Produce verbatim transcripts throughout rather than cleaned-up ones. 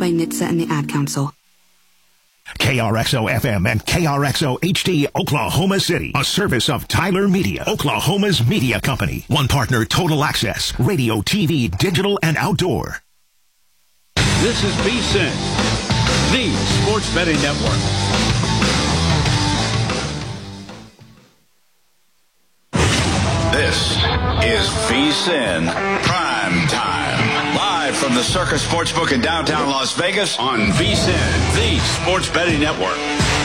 by N H T S A and the Ad Council. K R X O F M and K R X O H D Oklahoma City, a service of Tyler Media, Oklahoma's media company. One partner, Total Access, radio, T V, digital, and outdoor. This is V S I N, the Sports Betting Network. This is V S I N Prime Time. Live from the Circa Sportsbook in downtown Las Vegas on V S I N, the Sports Betting Network.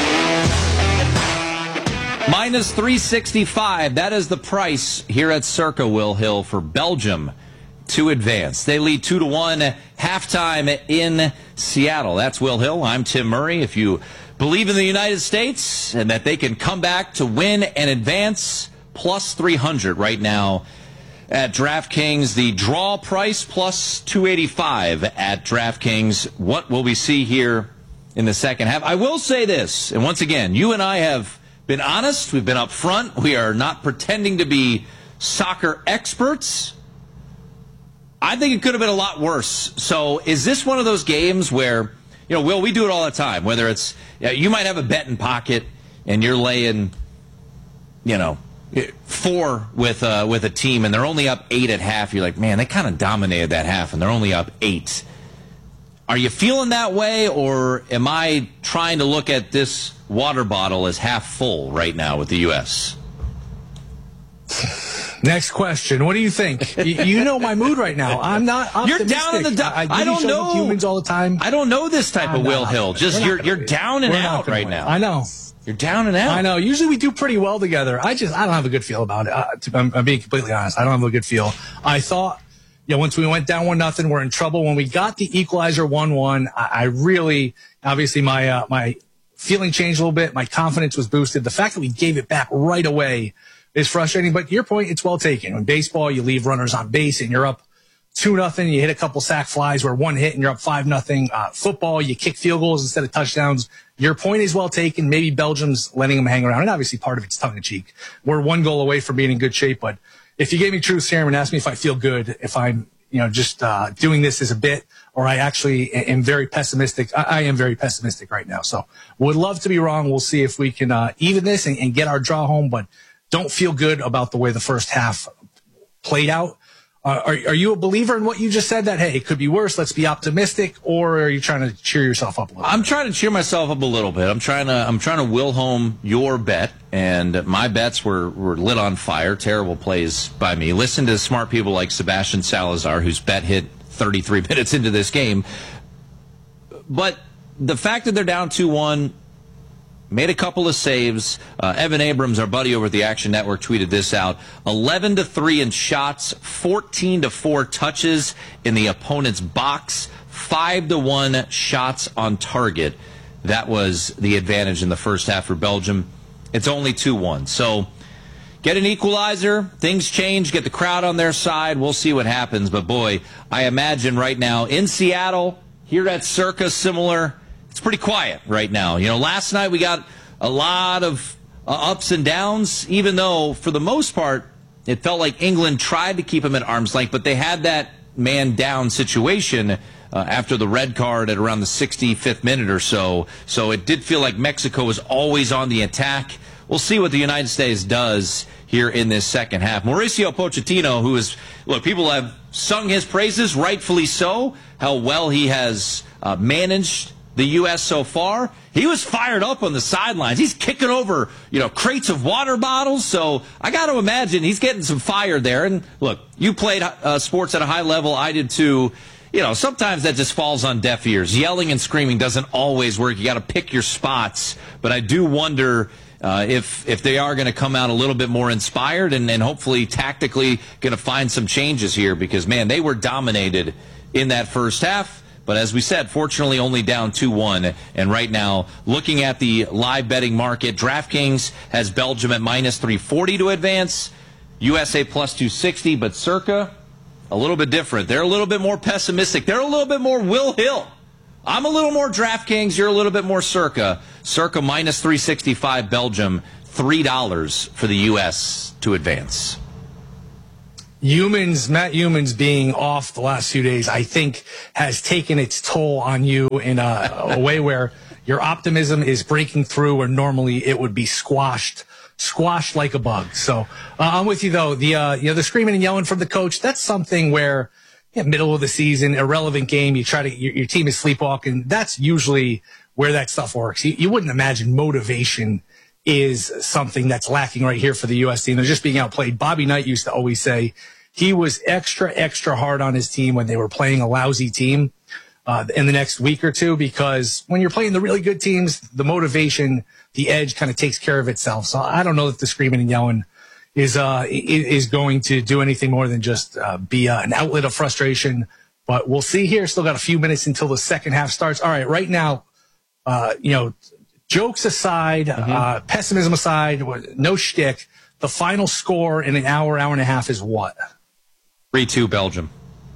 Minus three sixty-five. That is the price here at Circa, Will Hill, for Belgium to advance. They lead two to one halftime in Seattle. That's Will Hill. I'm Tim Murray. If you believe in the United States and that they can come back to win and advance, plus three hundred right now at DraftKings. The draw price plus two eighty-five at DraftKings. What will we see here in the second half? I will say this, and once again, you and I have been honest. We've been up front. We are not pretending to be soccer experts. I think it could have been a lot worse. So is this one of those games where, you know, Will, we do it all the time, whether it's, you know, you might have a bet in pocket and you're laying, you know, four with uh, with a team, and they're only up eight at half. You're like, man, they kind of dominated that half, and they're only up eight. Are you feeling that way, or am I trying to look at this water bottle as half full right now with the U S? Next question. What do you think? you, you know my mood right now. I'm not optimistic. You're down in the dumps. I, I, I don't know humans all the time. I don't know this type I'm of Will not, Hill. Just you're you're down and We're out right win. now. I know. You're down and out. I know. Usually we do pretty well together. I just I don't have a good feel about it. Uh, to, I'm, I'm being completely honest. I don't have a good feel. I thought, yeah, once we went down one nothing, we're in trouble. When we got the equalizer one one, I, I really obviously my uh, my feeling changed a little bit. My confidence was boosted. The fact that we gave it back right away is frustrating. But to your point, it's well taken. In baseball, you leave runners on base and you're up two nothing. You hit a couple sack flies where one hit and you're up five nothing. Uh, football, you kick field goals instead of touchdowns. Your point is well taken. Maybe Belgium's letting them hang around, and obviously part of it's tongue in cheek. We're one goal away from being in good shape. But if you gave me truth serum and asked me if I feel good, if I'm you know just uh, doing this as a bit, or I actually am very pessimistic, I, I am very pessimistic right now. So would love to be wrong. We'll see if we can uh, even this and, and get our draw home, but don't feel good about the way the first half played out. Uh, are, are you a believer in what you just said, that, hey, it could be worse, let's be optimistic, or are you trying to cheer yourself up a little I'm bit? trying to cheer myself up a little bit. I'm trying to I'm trying to will home your bet, and my bets were, were lit on fire. Terrible plays by me. Listen to smart people like Sebastian Salazar, whose bet hit thirty-three minutes into this game. But the fact that they're down two one, made a couple of saves. Uh, Evan Abrams, our buddy over at the Action Network, tweeted this out. eleven to three in shots, fourteen to four touches in the opponent's box, five to one shots on target. That was the advantage in the first half for Belgium. It's only two one. So get an equalizer, things change, get the crowd on their side. We'll see what happens. But, boy, I imagine right now in Seattle, here at Circa, similar, it's pretty quiet right now. You know, last night we got a lot of uh, ups and downs, even though for the most part it felt like England tried to keep him at arm's length, but they had that man down situation uh, after the red card at around the sixty-fifth minute or so. So it did feel like Mexico was always on the attack. We'll see what the United States does here in this second half. Mauricio Pochettino, who is, look, people have sung his praises, rightfully so, how well he has uh, managed the U S so far. He was fired up on the sidelines. He's kicking over, you know, crates of water bottles. So I got to imagine he's getting some fire there. And look, you played uh, sports at a high level. I did too. You know, sometimes that just falls on deaf ears. Yelling and screaming doesn't always work. You got to pick your spots. But I do wonder uh, if if they are going to come out a little bit more inspired and, and hopefully tactically going to find some changes here, because, man, they were dominated in that first half. But as we said, fortunately only down two one. And right now, looking at the live betting market, DraftKings has Belgium at minus three forty to advance, U S A plus two sixty, but Circa, a little bit different. They're a little bit more pessimistic. They're a little bit more Will Hill. I'm a little more DraftKings. You're a little bit more Circa. Circa minus three sixty-five, Belgium, three dollars for the U S to advance. Humans, Matt Humans being off the last few days, I think has taken its toll on you in a, a way where your optimism is breaking through where normally it would be squashed, squashed like a bug. So uh, I'm with you though. The, uh, you know, the screaming and yelling from the coach, that's something where yeah, middle of the season, irrelevant game, you try to, your, your team is sleepwalking. That's usually where that stuff works. You, you wouldn't imagine motivation is something that's lacking right here for the U S team. They're just being outplayed. Bobby Knight used to always say he was extra, extra hard on his team when they were playing a lousy team uh, in the next week or two, because when you're playing the really good teams, the motivation, the edge kind of takes care of itself. So I don't know that the screaming and yelling is uh, is going to do anything more than just uh, be uh, an outlet of frustration. But we'll see here. Still got a few minutes until the second half starts. All right, right now, uh, you know, jokes aside, mm-hmm. uh, pessimism aside, no shtick, the final score in an hour, hour and a half is what? three two Belgium.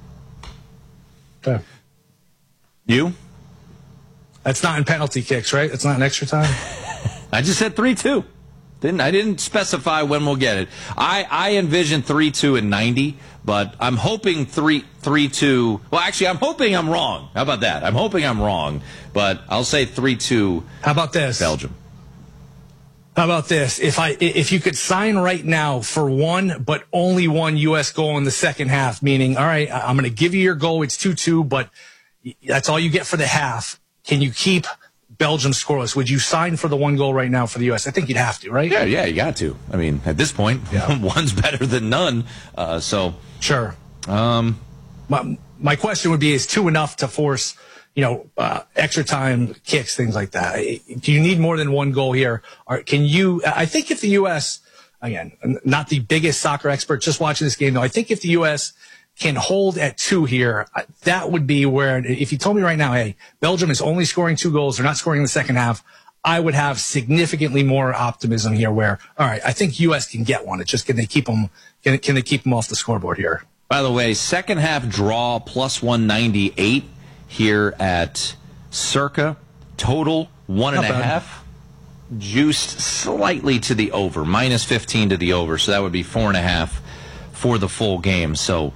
Okay. You? That's not in penalty kicks, right? It's not in extra time? I just said three two. Didn't I didn't specify when we'll get it. I, I envision three two in ninety, but I'm hoping three three two. Well, actually, I'm hoping I'm wrong. How about that? I'm hoping I'm wrong, but I'll say three two. How about this? Belgium. How about this? If I if you could sign right now for one, but only one U S goal in the second half, meaning, all right, I'm going to give you your goal. It's two two, but that's all you get for the half. Can you keep Belgium scoreless? Would you sign for the one goal right now for the U S? I think you'd have to, right? Yeah, yeah, you got to. I mean, at this point, yeah. One's better than none. Uh, so sure. Um, my my question would be: is two enough to force, you know, uh, extra time kicks, things like that? Do you need more than one goal here? Or can you? I think if the U S, again, not the biggest soccer expert, just watching this game though, I think if the U S can hold at two here, that would be where, if you told me right now, hey, Belgium is only scoring two goals, they're not scoring in the second half, I would have significantly more optimism here where, all right, I think U S can get one. It's just, can they keep them, can, can they keep them off the scoreboard here? By the way, second half draw plus one ninety-eight here at Circa. Total one and a half. Juiced slightly to the over, minus fifteen to the over. So that would be four and a half for the full game. So,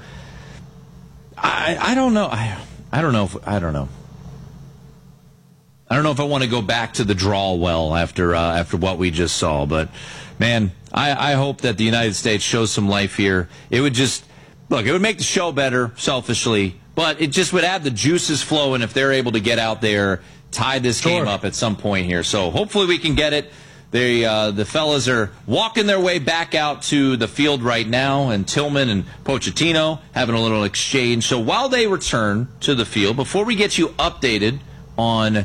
I, I don't know. I, I don't know. If, I don't know. I don't know if I want to go back to the draw well after uh, after what we just saw. But, man, I, I hope that the United States shows some life here. It would just, look, it would make the show better, selfishly. But it just would add the juices flowing if they're able to get out there, tie this sure. game up at some point here. So hopefully we can get it. They, uh, the fellas are walking their way back out to the field right now, and Tillman and Pochettino having a little exchange. So while they return to the field, before we get you updated on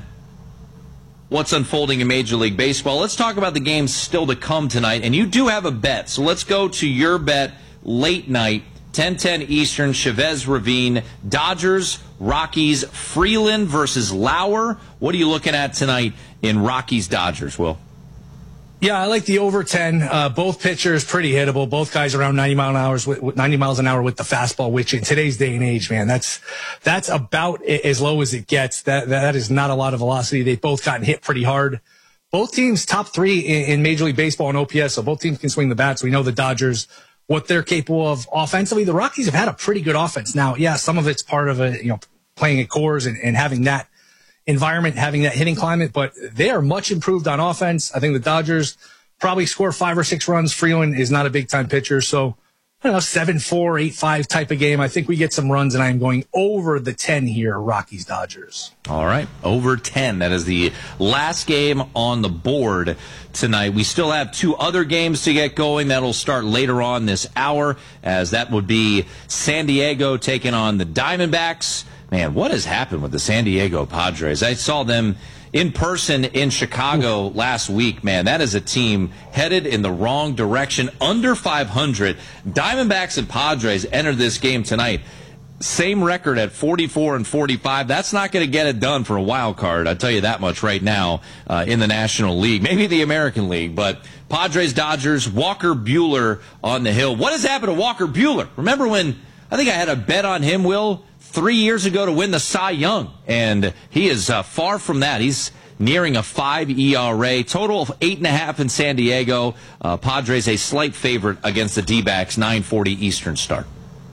what's unfolding in Major League Baseball, let's talk about the games still to come tonight. And you do have a bet, so let's go to your bet late night, ten ten Eastern, Chavez Ravine, Dodgers, Rockies, Freeland versus Lauer. What are you looking at tonight in Rockies-Dodgers, Will? Yeah, I like the over ten. Uh, both pitchers pretty hittable. Both guys around ninety mile an hour with ninety miles an hour with the fastball, which in today's day and age, man, that's that's about as low as it gets. That that is not a lot of velocity. They've both gotten hit pretty hard. Both teams top three in, in Major League Baseball and O P S, so both teams can swing the bats. We know the Dodgers, what they're capable of offensively. The Rockies have had a pretty good offense. Now, yeah, some of it's part of a you know playing at Coors and, and having that environment, having that hitting climate, but they are much improved on offense. I think the Dodgers probably score five or six runs. Freeland is not a big time pitcher. So, I don't know, seven four, eight five type of game. I think we get some runs, and I am going over the ten here, Rockies Dodgers. All right, over ten. That is the last game on the board tonight. We still have two other games to get going. That'll start later on this hour, as that would be San Diego taking on the Diamondbacks. Man, what has happened with the San Diego Padres? I saw them in person in Chicago last week. Man, that is a team headed in the wrong direction, under five hundred. Diamondbacks and Padres entered this game tonight. Same record at forty-four and forty-five. That's not going to get it done for a wild card. I'll tell you that much right now uh, in the National League, maybe the American League. But Padres, Dodgers, Walker Buehler on the hill. What has happened to Walker Buehler? Remember when I think I had a bet on him, Will, three years ago to win the Cy Young, and he is uh, far from that. He's nearing a five E R A. Total of eight and a half in San Diego. Uh, Padres a slight favorite against the D-backs, nine forty Eastern start.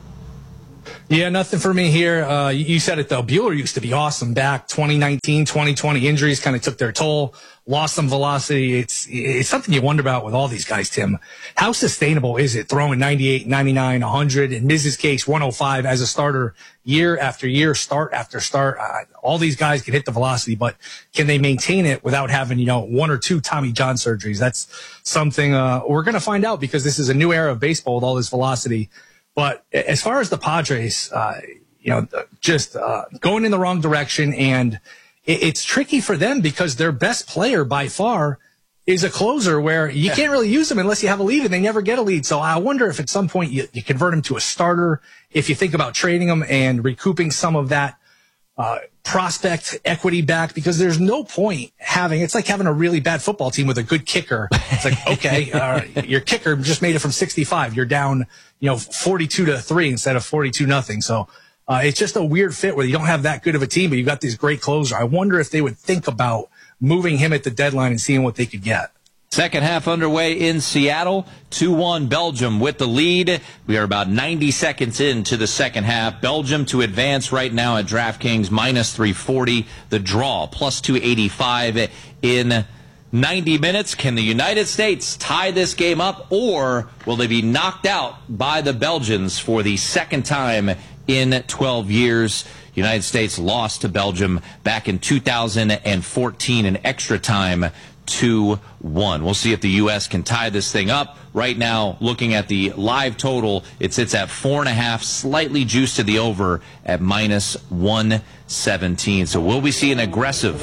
Yeah, nothing for me here. Uh, you said it, though. Buehler used to be awesome back twenty nineteen, twenty twenty. Injuries kind of took their toll, lost some velocity. It's it's something you wonder about with all these guys, Tim. How sustainable is it throwing ninety-eight, ninety-nine, one hundred, in Miz's case, one oh five as a starter year after year, start after start? Uh, all these guys can hit the velocity, but can they maintain it without having, you know, one or two Tommy John surgeries? That's something uh, we're going to find out, because this is a new era of baseball with all this velocity. But as far as the Padres, uh, you know, just uh, going in the wrong direction, and it, it's tricky for them because their best player by far is a closer, where you yeah. can't really use them unless you have a lead, and they never get a lead. So I wonder if at some point you, you convert him to a starter, if you think about trading him and recouping some of that uh, prospect equity back, because there's no point having, it's like having a really bad football team with a good kicker. It's like, okay, uh, your kicker just made it from sixty-five. You're down, you know, forty-two to three instead of forty-two nothing. So uh, it's just a weird fit where you don't have that good of a team, but you've got this great closer. I wonder if they would think about moving him at the deadline and seeing what they could get. Second half underway in Seattle. two one Belgium with the lead. We are about ninety seconds into the second half. Belgium to advance right now at DraftKings, minus three forty. The draw, plus two eighty-five in ninety minutes. Can the United States tie this game up, or will they be knocked out by the Belgians for the second time in twelve years? United States lost to Belgium back in two thousand fourteen in extra time, two one. We'll see if the U S can tie this thing up. Right now, looking at the live total, it sits at four and a half, slightly juiced to the over at minus one seventeen. So will we see an aggressive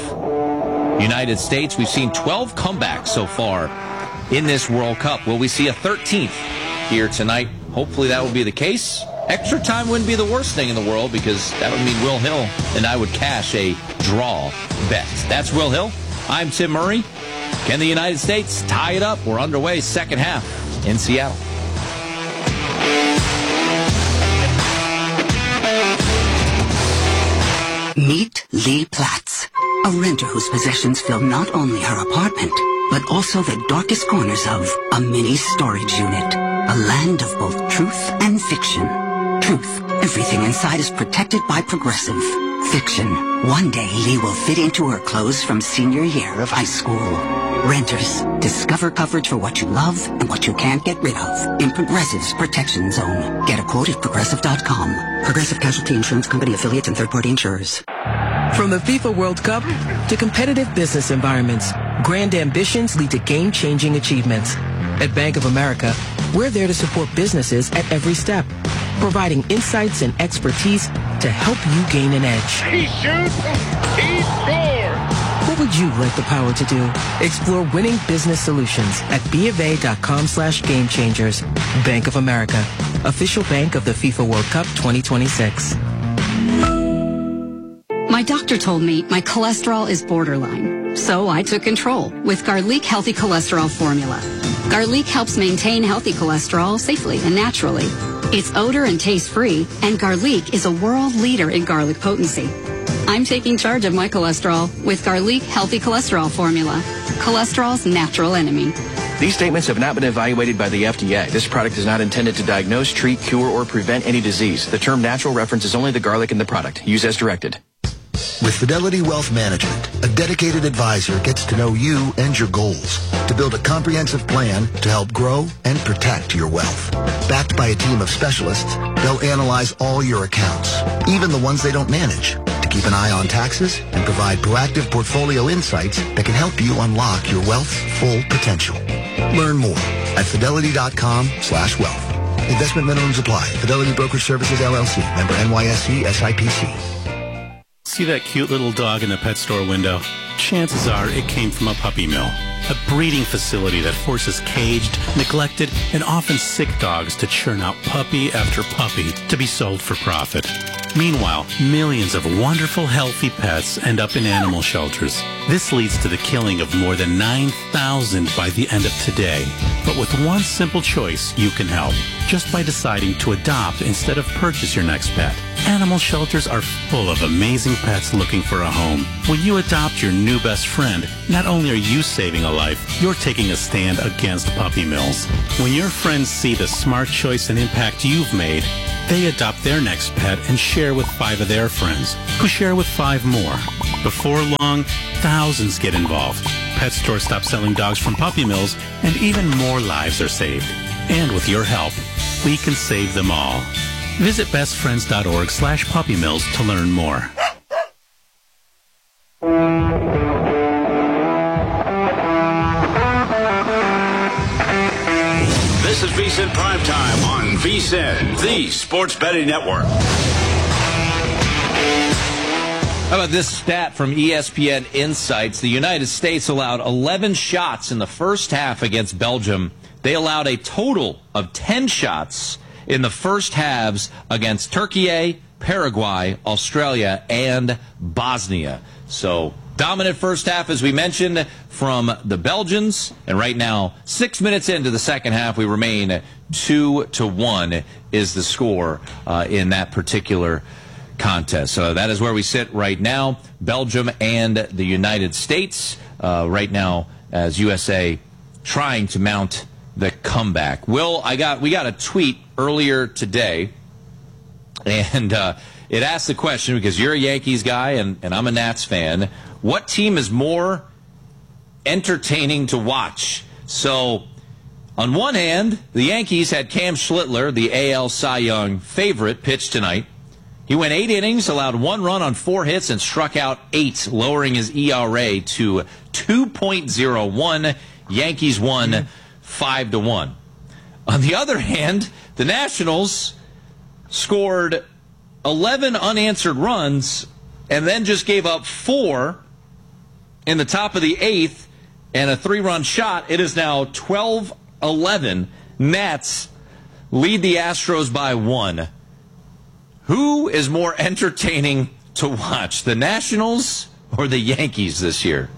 United States? We've seen twelve comebacks so far in this World Cup. Will we see a thirteenth here tonight? Hopefully that will be the case. Extra time wouldn't be the worst thing in the world, because that would mean Will Hill and I would cash a draw bet. That's Will Hill. I'm Tim Murray. Can the United States tie it up? We're underway, second half in Seattle. Meet Lee Platts, a renter whose possessions fill not only her apartment, but also the darkest corners of a mini storage unit. A land of both truth and fiction. Truth, everything inside is protected by Progressive. Fiction, one day Lee will fit into her clothes from senior year of high school. Renters, discover coverage for what you love and what you can't get rid of in Progressive's Protection Zone. Get a quote at Progressive dot com. Progressive Casualty Insurance Company affiliates and third-party insurers. From the FIFA World Cup to competitive business environments, grand ambitions lead to game-changing achievements. At Bank of America, we're there to support businesses at every step, providing insights and expertise to help you gain an edge. He shoots, he scores! What would you like the power to do? Explore winning business solutions at BofA.com slash game changers. Bank of America, official bank of the FIFA World Cup twenty twenty-six. My doctor told me my cholesterol is borderline, so I took control with Garlic Healthy Cholesterol Formula. Garlic helps maintain healthy cholesterol safely and naturally. It's odor and taste-free, and Garlic is a world leader in garlic potency. I'm taking charge of my cholesterol with Garlic Healthy Cholesterol Formula, cholesterol's natural enemy. These statements have not been evaluated by the F D A. This product is not intended to diagnose, treat, cure, or prevent any disease. The term natural references only the garlic in the product. Use as directed. With Fidelity Wealth Management, a dedicated advisor gets to know you and your goals to build a comprehensive plan to help grow and protect your wealth. Backed by a team of specialists, they'll analyze all your accounts, even the ones they don't manage, to keep an eye on taxes and provide proactive portfolio insights that can help you unlock your wealth's full potential. Learn more at Fidelity.com slash wealth. Investment minimums apply. Fidelity Brokerage Services, L L C. Member N Y S E, S I P C. See that cute little dog in the pet store window? Chances are it came from a puppy mill, a breeding facility that forces caged, neglected, and often sick dogs to churn out puppy after puppy to be sold for profit. Meanwhile, millions of wonderful, healthy pets end up in animal shelters. This leads to the killing of more than nine thousand by the end of today. But with one simple choice, you can help. Just by deciding to adopt instead of purchase your next pet. Animal shelters are full of amazing pets looking for a home. When you adopt your new best friend, not only are you saving a life, you're taking a stand against puppy mills. When your friends see the smart choice and impact you've made, they adopt their next pet and share with five of their friends, who share with five more. Before long, thousands get involved. Pet stores stop selling dogs from puppy mills, and even more lives are saved. And with your help, we can save them all. Visit bestfriends.org slash puppy mills to learn more. This is VSiN Primetime on VSiN, the Sports Betting Network. How about this stat from E S P N Insights? The United States allowed eleven shots in the first half against Belgium. They allowed a total of ten shots in the first halves against Turkey, Paraguay, Australia, and Bosnia. So dominant first half, as we mentioned, from the Belgians. And right now, six minutes into the second half, we remain two to one is the score uh, in that particular contest. So that is where we sit right now. Belgium and the United States uh, right now as U S A trying to mount the comeback. Will, I got we got a tweet earlier today, and uh, it asked the question, because you're a Yankees guy and, and I'm a Nats fan, what team is more entertaining to watch? So on one hand, the Yankees had Cam Schlittler, the A L Cy Young favorite, pitch tonight. He went eight innings, allowed one run on four hits, and struck out eight, lowering his E R A to two point oh one. Yankees won five to one. On the other hand, the Nationals scored eleven unanswered runs and then just gave up four in the top of the eighth and a three-run shot. It is now twelve eleven. Nats lead the Astros by one. Who is more entertaining to watch, the Nationals or the Yankees this year?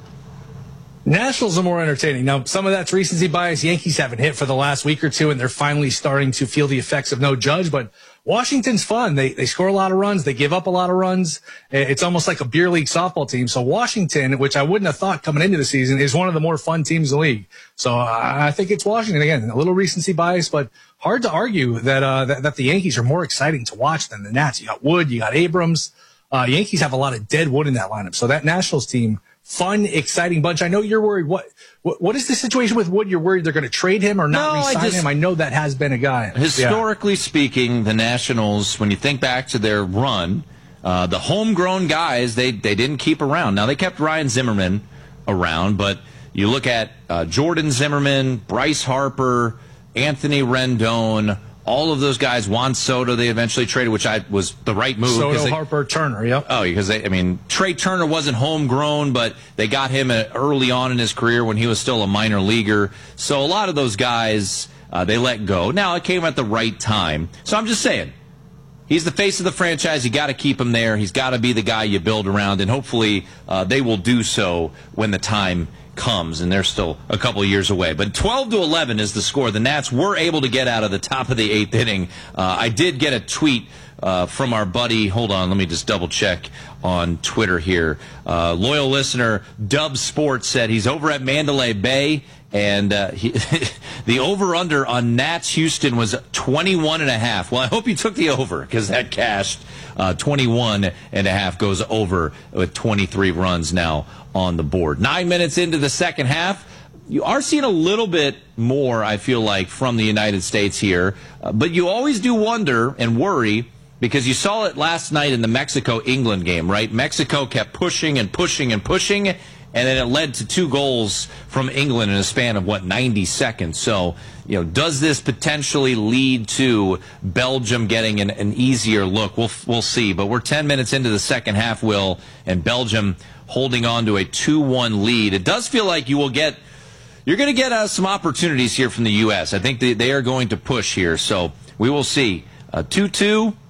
Nationals are more entertaining. Now, some of that's recency bias. Yankees haven't hit for the last week or two, and they're finally starting to feel the effects of no Judge. But Washington's fun. They they score a lot of runs. They give up a lot of runs. It's almost like a beer league softball team. So Washington, which I wouldn't have thought coming into the season, is one of the more fun teams in the league. So I think it's Washington. Again, a little recency bias, but hard to argue that, uh, that, that the Yankees are more exciting to watch than the Nats. You got Wood, you got Abrams. Uh, Yankees have a lot of dead wood in that lineup. So that Nationals team, fun, exciting bunch. I know you're worried. What, what, what is the situation with Wood? You're worried they're going to trade him or not no, re-sign I just, him? I know that has been a guy. Historically yeah. speaking, the Nationals, when you think back to their run, uh, the homegrown guys, they, they didn't keep around. Now, they kept Ryan Zimmerman around, but you look at uh, Jordan Zimmerman, Bryce Harper, Anthony Rendon, all of those guys, Juan Soto, they eventually traded, which I was the right move. Soto, they, Harper, Turner, yep. Oh, because they, I mean, Trey Turner wasn't homegrown, but they got him early on in his career when he was still a minor leaguer. So a lot of those guys, uh, they let go. Now, it came at the right time. So I'm just saying, he's the face of the franchise. You got to keep him there. He's got to be the guy you build around, and hopefully uh, they will do so when the time comes, and they're still a couple of years away. But twelve to eleven is the score. The Nats were able to get out of the top of the eighth inning. Uh, I did get a tweet uh, from our buddy. Hold on, let me just double check on Twitter here. Uh, loyal listener Dub Sports said he's over at Mandalay Bay, and uh, he, the over-under on Nats Houston was twenty-one and a half. Well, I hope you took the over, because that cashed. Uh, twenty-one and a half goes over with twenty-three runs now on the board. Nine minutes into the second half. You are seeing a little bit more, I feel like, from the United States here. Uh, but you always do wonder and worry, because you saw it last night in the Mexico-England game, right? Mexico kept pushing and pushing and pushing, and then it led to two goals from England in a span of, what, ninety seconds. So, you know, does this potentially lead to Belgium getting an, an easier look? We'll we'll see. But we're ten minutes into the second half, Will, and Belgium holding on to a two one lead. It does feel like you will get, you're going to get uh, some opportunities here from the U S. I think they, they are going to push here. So we will see. Uh, two two.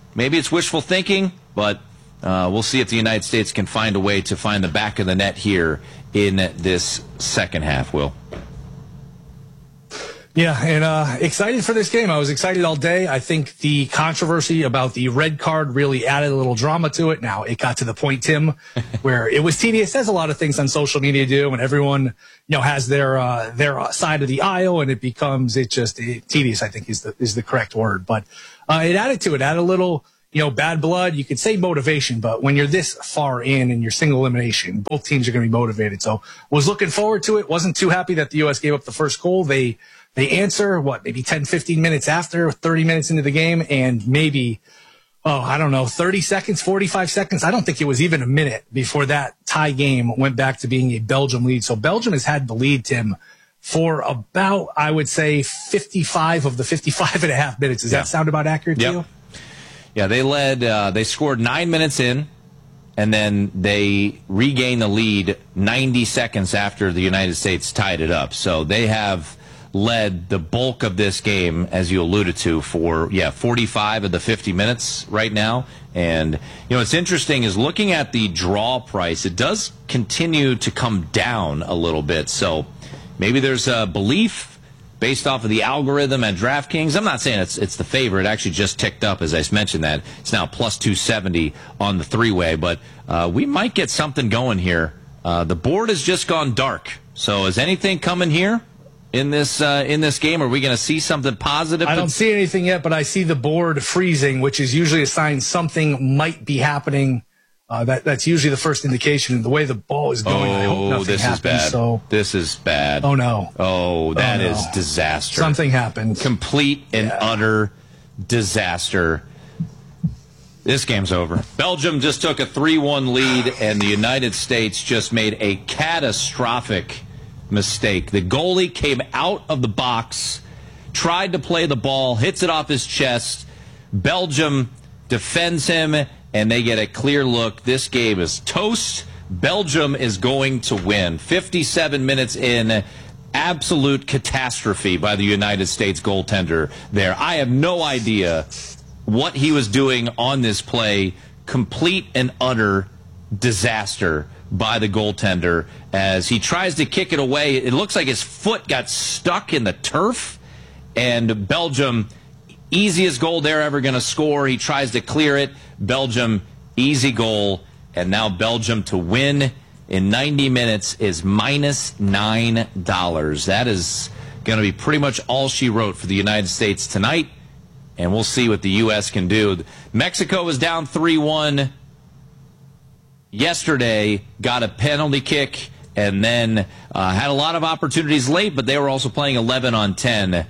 maybe it's wishful thinking, but uh, we'll see if the United States can find a way to find the back of the net here in this second half, Will. Yeah, and uh, excited for this game. I was excited all day. I think the controversy about the red card really added a little drama to it. Now, it got to the point, Tim, where it was tedious, as a lot of things on social media do, and everyone, you know, has their uh, their side of the aisle, and it becomes, it just, it, tedious, I think, is the is the correct word. But uh, it added to it, added a little, you know, bad blood. You could say motivation, but when you're this far in and you're single elimination, both teams are going to be motivated. So was looking forward to it. Wasn't too happy that the U S gave up the first goal. They They answer, what, maybe ten, fifteen minutes after, thirty minutes into the game, and maybe, oh, I don't know, thirty seconds, forty-five seconds. I don't think it was even a minute before that tie game went back to being a Belgium lead. So Belgium has had the lead, Tim, for about, I would say, fifty-five of the fifty-five and a half minutes. Does yeah. that sound about accurate yep. to you? Yeah, they led, uh, they scored nine minutes in, and then they regained the lead ninety seconds after the United States tied it up. So they have led the bulk of this game, as you alluded to, for, yeah, forty-five of the fifty minutes right now. And, you know, what's interesting is looking at the draw price, it does continue to come down a little bit. So maybe there's a belief based off of the algorithm at DraftKings. I'm not saying it's it's the favorite. It actually just ticked up, as I mentioned that. It's now plus two seventy on the three-way. But uh, we might get something going here. Uh, the board has just gone dark. So is anything coming here in this uh, in this game? Are we going to see something positive? I don't see anything yet, but I see the board freezing, which is usually a sign something might be happening. Uh, that that's usually the first indication. And the way the ball is going, oh, I hope nothing this happens. is bad. So, this is bad. Oh no! Oh, that oh, no. is disaster. Something happened. Complete and yeah. utter disaster. This game's over. Belgium just took a three one lead, and the United States just made a catastrophic mistake. The goalie came out of the box, tried to play the ball, hits it off his chest. Belgium defends him, and they get a clear look. This game is toast. Belgium is going to win. fifty-seven minutes in, absolute catastrophe by the United States goaltender there. I have no idea what he was doing on this play. Complete and utter disaster by the goaltender as he tries to kick it away. It looks like his foot got stuck in the turf, and Belgium, easiest goal they're ever going to score. He tries to clear it. Belgium, easy goal, and now Belgium to win in ninety minutes is minus nine dollars. That is going to be pretty much all she wrote for the United States tonight, and we'll see what the U S can do. Mexico was down three one yesterday, got a penalty kick, and then uh, had a lot of opportunities late, but they were also playing eleven on ten.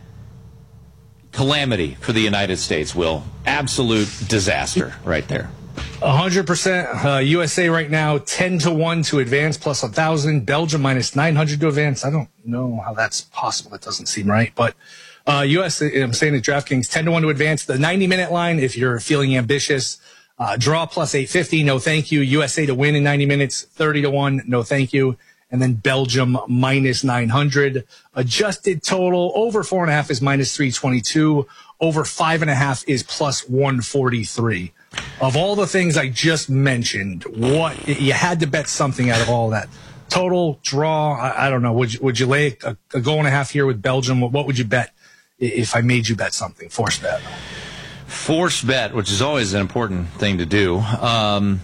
Calamity for the United States, Will. Absolute disaster right there. one hundred percent. Uh, U S A right now, ten to one to advance, plus one thousand. Belgium minus nine hundred to advance. I don't know how that's possible. It doesn't seem right. But uh, U S A, I'm saying at DraftKings, ten to one to advance. The ninety-minute line, if you're feeling ambitious, uh, draw plus eight fifty, no thank you. U S A to win in ninety minutes, thirty to one, no thank you. And then Belgium minus nine hundred. Adjusted total over four and a half is minus three twenty-two. Over five and a half is plus one forty-three. Of all the things I just mentioned, what you had to bet something out of all that. Total, draw, I, I don't know. Would you, would you lay a, a goal and a half here with Belgium? What, what would you bet if I made you bet something? Force bet. Force bet, which is always an important thing to do. Um,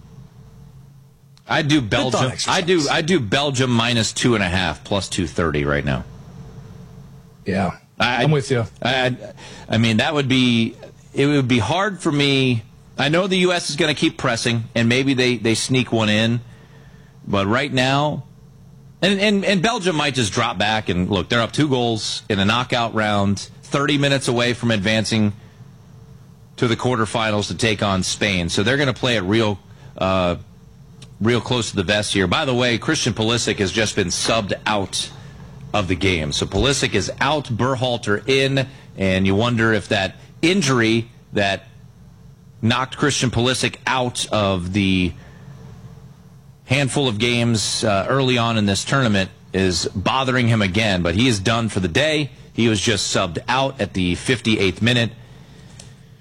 I do Belgium. I do. I do Belgium minus two and a half, plus two thirty right now. Yeah, I, I'm with you. I, I mean, that would be. It would be hard for me. I know the U S is going to keep pressing, and maybe they, they sneak one in. But right now, and, and and Belgium might just drop back and look. They're up two goals in a knockout round, thirty minutes away from advancing to the quarterfinals to take on Spain. So they're going to play it real. Uh, Real close to the vest here. By the way, Christian Pulisic has just been subbed out of the game. So Pulisic is out, Berhalter in, and you wonder if that injury that knocked Christian Pulisic out of the handful of games uh, early on in this tournament is bothering him again. But he is done for the day. He was just subbed out at the fifty-eighth minute.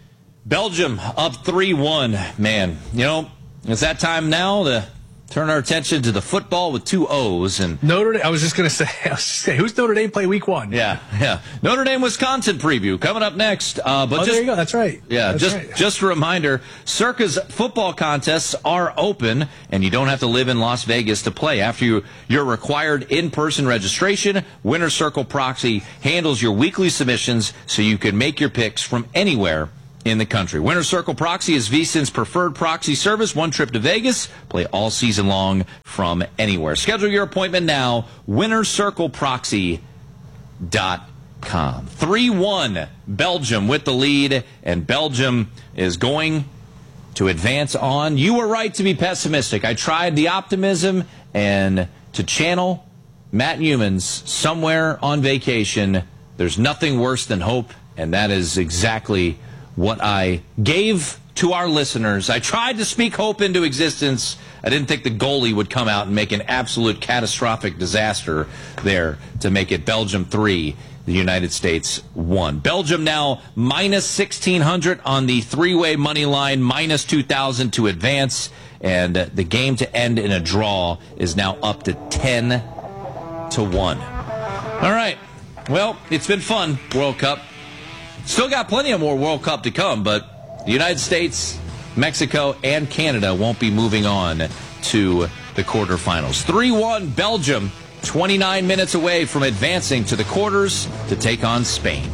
Belgium up three one. Man, you know, it's that time now to turn our attention to the football with two O's. And Notre Dame, I was just going to say, I was just say, who's Notre Dame play week one? Yeah, yeah. Notre Dame, Wisconsin preview coming up next. Uh, but oh, just, there you go. That's right. Yeah, That's just right. just a reminder, Circa's football contests are open, and you don't have to live in Las Vegas to play. After you, your required in-person registration, Winner's Circle Proxy handles your weekly submissions so you can make your picks from anywhere in the country. Winner's Circle Proxy is VSiN's preferred proxy service. One trip to Vegas, play all season long from anywhere. Schedule your appointment now, winner circle proxy dot com. three one, Belgium with the lead, and Belgium is going to advance on. You were right to be pessimistic. I tried the optimism and to channel Matt Humans somewhere on vacation. There's nothing worse than hope, and that is exactly what I gave to our listeners. I tried to speak hope into existence. I didn't think the goalie would come out and make an absolute catastrophic disaster there to make it Belgium three, the United States one. Belgium now minus sixteen hundred on the three-way money line, minus two thousand to advance, and the game to end in a draw is now up to ten to one. All right. Well, it's been fun, World Cup. Still got plenty of more World Cup to come, but the United States, Mexico, and Canada won't be moving on to the quarterfinals. three one Belgium, twenty-nine minutes away from advancing to the quarters to take on Spain.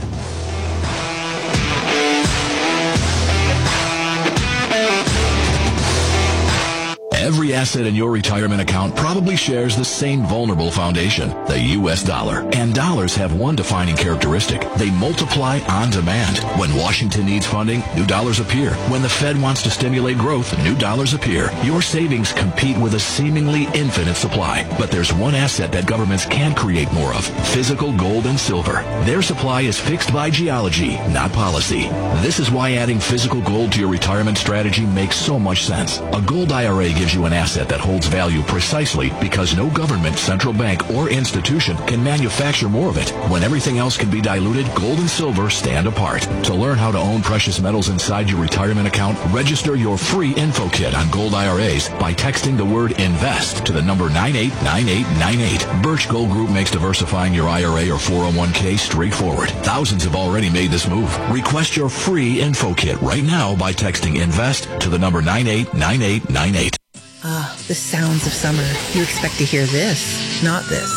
Every asset in your retirement account probably shares the same vulnerable foundation, the U S dollar. And dollars have one defining characteristic. They multiply on demand. When Washington needs funding, new dollars appear. When the Fed wants to stimulate growth, new dollars appear. Your savings compete with a seemingly infinite supply. But there's one asset that governments can create more of, physical gold and silver. Their supply is fixed by geology, not policy. This is why adding physical gold to your retirement strategy makes so much sense. A gold I R A gives you an asset that holds value precisely because no government, central bank, or institution can manufacture more of it. When everything else can be diluted, gold and silver stand apart. To learn how to own precious metals inside your retirement account, register your free info kit on gold I R As by texting the word INVEST to the number nine eight nine eight nine eight. Birch Gold Group makes diversifying your I R A or four oh one k straightforward. Thousands have already made this move. Request your free info kit right now by texting INVEST to the number nine eight nine eight nine eight. Ah, the sounds of summer. You expect to hear this, not this.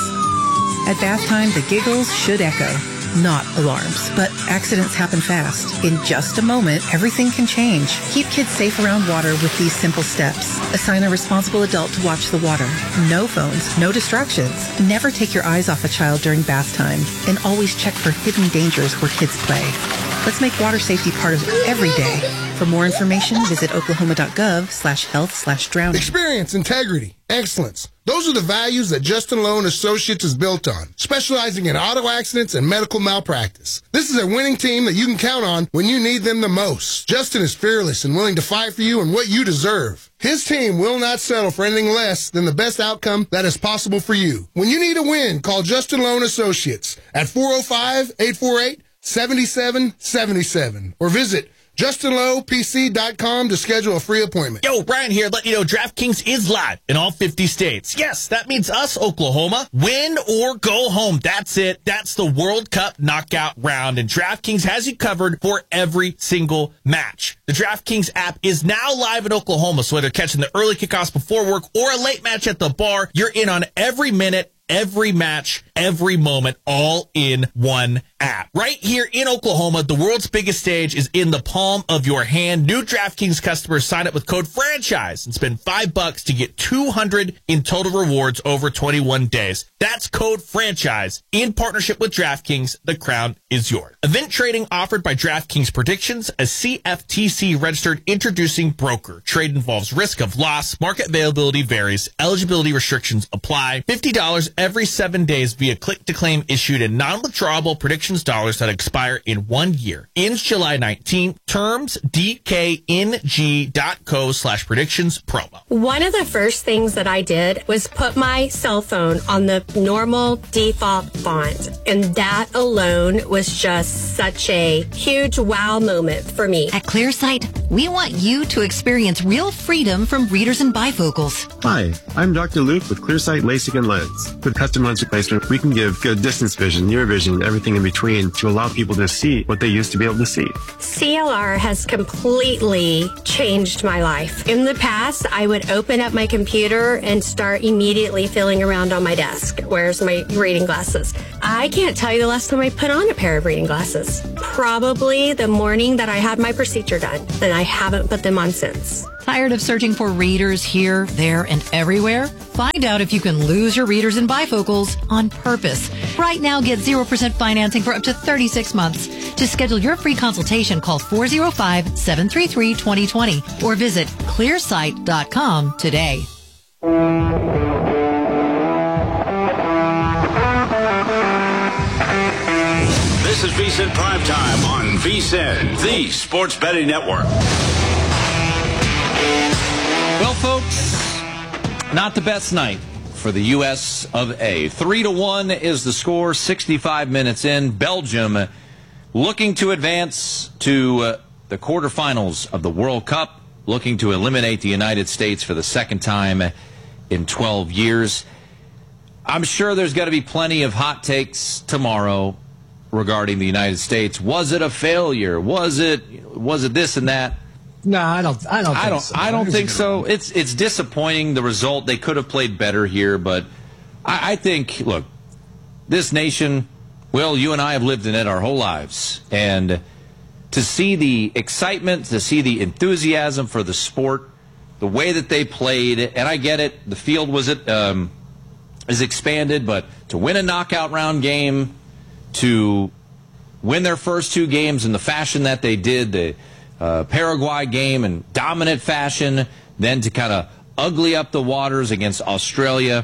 At bath time, the giggles should echo, not alarms. But accidents happen fast. In just a moment, everything can change. Keep kids safe around water with these simple steps. Assign a responsible adult to watch the water. No phones, no distractions. Never take your eyes off a child during bath time. And always check for hidden dangers where kids play. Let's make water safety part of every day. For more information, visit oklahoma.gov slash health slash drowning. Experience, integrity, excellence. Those are the values that Justin Loan Associates is built on, specializing in auto accidents and medical malpractice. This is a winning team that you can count on when you need them the most. Justin is fearless and willing to fight for you and what you deserve. His team will not settle for anything less than the best outcome that is possible for you. When you need a win, call Justin Loan Associates at four oh five, eight four eight, seven seven seven seven or visit Justin Low P C dot com to schedule a free appointment. Yo, Brian here, letting you know DraftKings is live in all fifty states. Yes, that means us, Oklahoma. Win or go home. That's it. That's the World Cup knockout round, and DraftKings has you covered for every single match. The DraftKings app is now live in Oklahoma, so whether catching the early kickoffs before work or a late match at the bar, you're in on every minute, every match, every moment, all in one app. Right here in Oklahoma, the world's biggest stage is in the palm of your hand. New DraftKings customers sign up with code FRANCHISE and spend five bucks to get two hundred in total rewards over twenty-one days. That's code FRANCHISE in partnership with DraftKings. The crown is yours. Event trading offered by DraftKings Predictions, a C F T C registered introducing broker. Trade involves risk of loss. Market availability varies. Eligibility restrictions apply. fifty dollars every seven days via via click-to-claim issued in non-withdrawable predictions dollars that expire in one year. Ends July nineteenth. Terms, dkng.co slash predictions promo. One of the first things that I did was put my cell phone on the normal default font. And that alone was just such a huge wow moment for me. At ClearSight, we want you to experience real freedom from readers and bifocals. Hi, I'm Doctor Luke with ClearSight LASIK and Lens. With custom lens replacement, we can give good distance vision, near vision, everything in between to allow people to see what they used to be able to see. C L R has completely changed my life. In the past, I would open up my computer and start immediately feeling around on my desk. Where's my reading glasses? I can't tell you the last time I put on a pair of reading glasses. Probably the morning that I had my procedure done, and I haven't put them on since. Tired of searching for readers here, there, and everywhere? Find out if you can lose your readers and bifocals on purpose. Right now, get zero percent financing for up to thirty-six months. To schedule your free consultation, call four oh five, seven three three, two oh two oh or visit clearsight dot com today. This is VSiN Primetime on VSiN, the Sports Betting Network. Well, folks, not the best night for the U S of A. Three to one is the score, sixty-five minutes in. Belgium looking to advance to uh, the quarterfinals of the World Cup, looking to eliminate the United States for the second time in twelve years. I'm sure there's going to be plenty of hot takes tomorrow regarding the United States. Was it a failure? Was it was it this and that? No, I don't. I don't. Think I don't. So. I don't think so. It's it's disappointing, the result. They could have played better here, but I, I think. Look, this nation. Well, you and I have lived in it our whole lives, and to see the excitement, to see the enthusiasm for the sport, the way that they played, and I get it. The field was it um, is expanded, but to win a knockout round game, to win their first two games in the fashion that they did, the Uh, Paraguay game in dominant fashion, then to kind of ugly up the waters against Australia.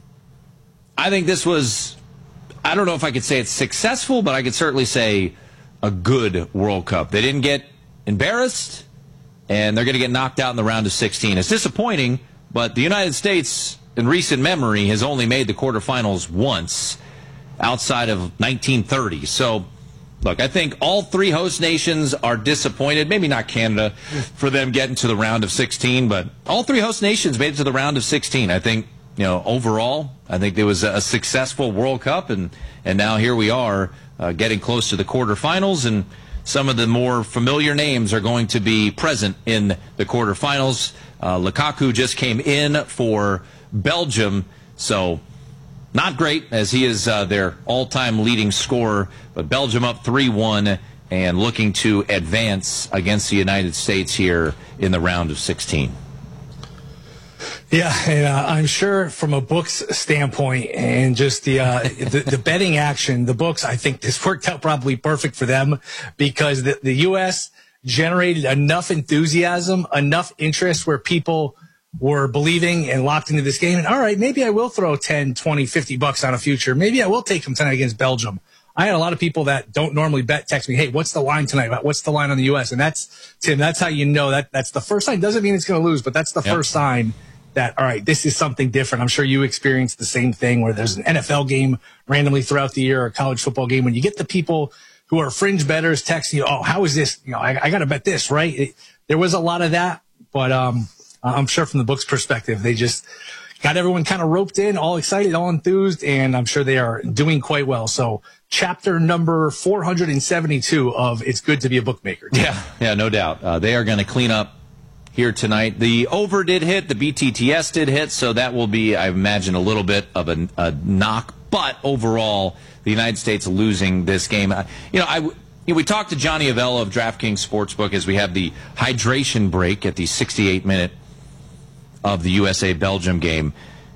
I think this was, I don't know if I could say it's successful, but I could certainly say a good World Cup. They didn't get embarrassed, and they're going to get knocked out in the round of sixteen. It's disappointing, but the United States, in recent memory, has only made the quarterfinals once outside of nineteen thirty. So, look, I think all three host nations are disappointed. Maybe not Canada for them getting to the round of sixteen, but all three host nations made it to the round of sixteen. I think, you know, overall, I think there was a successful World Cup, and, and now here we are uh, getting close to the quarterfinals, and some of the more familiar names are going to be present in the quarterfinals. Uh, Lukaku just came in for Belgium, so not great, as he is uh, their all-time leading scorer, but Belgium up three one and looking to advance against the United States here in the round of sixteen. Yeah, and uh, I'm sure from a books standpoint and just the, uh, the the betting action, the books, I think this worked out probably perfect for them, because the, the U S generated enough enthusiasm, enough interest where people were believing and locked into this game. And all right, maybe I will throw ten, twenty, fifty bucks on a future. Maybe I will take them tonight against Belgium. I had a lot of people that don't normally bet text me, hey, what's the line tonight? What's the line on the U S? And that's, Tim, that's how you know that that's the first sign. Doesn't mean it's going to lose, but that's the yep. first sign that, all right, this is something different. I'm sure you experienced the same thing where there's an N F L game randomly throughout the year or a college football game. When you get the people who are fringe bettors texting you, oh, how is this? You know, I, I got to bet this, right? It, there was a lot of that, but, um, I'm sure from the book's perspective, they just got everyone kind of roped in, all excited, all enthused, and I'm sure they are doing quite well. So chapter number four hundred seventy-two of It's Good to Be a Bookmaker. Yeah, yeah, no doubt. Uh, they are going to clean up here tonight. The over did hit, the B T T S did hit, so that will be, I imagine, a little bit of a, a knock. But overall, the United States losing this game. Uh, you know, I... You know, we talked to Johnny Avella of DraftKings Sportsbook as we have the hydration break at the sixty-eight minute of the U S A-Belgium game.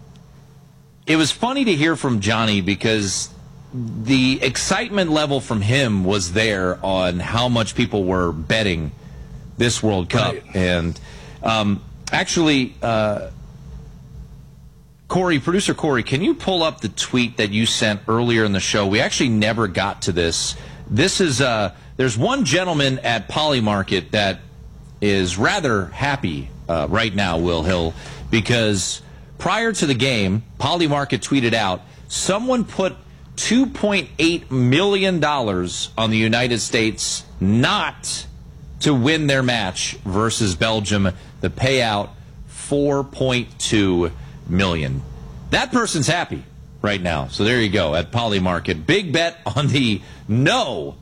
It was funny to hear from Johnny because the excitement level from him was there on how much people were betting this World Cup. Right. And um, actually, uh, Corey, producer Corey, can you pull up the tweet that you sent earlier in the show? We actually never got to this. This is, uh, there's one gentleman at Polymarket that is rather happy uh, right now, Will Hill, because prior to the game, Polymarket tweeted out, someone put two point eight million dollars on the United States not to win their match versus Belgium. The payout, four point two million dollars. That person's happy right now. So there you go at Polymarket. Big bet on the no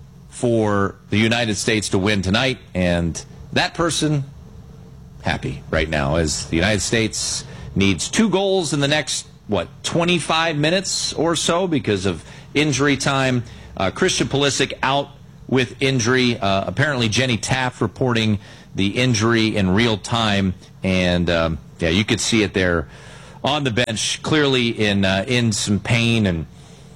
for the United States to win tonight, and that person happy right now as the United States needs two goals in the next, what, twenty-five minutes or so because of injury time. Uh, Christian Pulisic out with injury. Uh, apparently Jenny Taft reporting the injury in real time, and um, yeah, you could see it there on the bench, clearly in uh, in some pain. And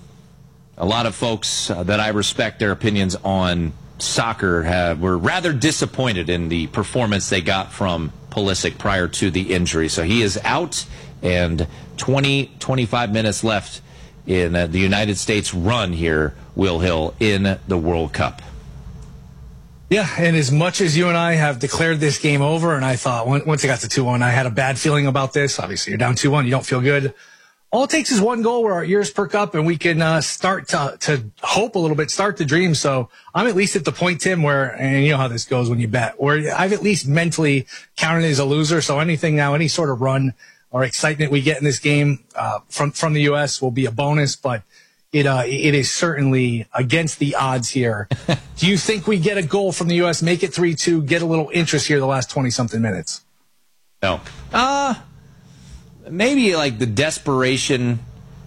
a lot of folks uh, that I respect their opinions on soccer have, were rather disappointed in the performance they got from Pulisic prior to the injury. So he is out, and twenty, twenty-five minutes left in uh, the United States run here, Will Hill, in the World Cup. Yeah, and as much as you and I have declared this game over, and I thought once it got to two one, I had a bad feeling about this. Obviously, you're down two one, you don't feel good. All it takes is one goal where our ears perk up and we can uh, start to, to hope a little bit, start to dream. So I'm at least at the point, Tim, where, and you know how this goes when you bet, where I've at least mentally counted as a loser. So anything now, any sort of run or excitement we get in this game uh, from, from the U S will be a bonus, but it uh, it is certainly against the odds here. Do you think we get a goal from the U S, make it three two, get a little interest here the last twenty-something minutes? No. Uh, maybe like the desperation